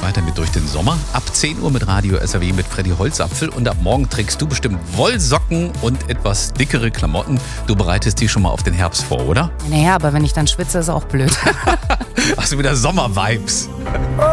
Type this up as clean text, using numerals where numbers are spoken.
weiter mit Durch den Sommer. Ab 10 Uhr mit Radio SAW mit Freddy Holzapfel. Und ab morgen trägst du bestimmt Wollsocken und etwas dickere Klamotten. Du bereitest die schon mal auf den Herbst vor, oder? Naja, aber wenn ich dann schwitze, ist auch blöd. Hast du wieder Sommer-Vibes?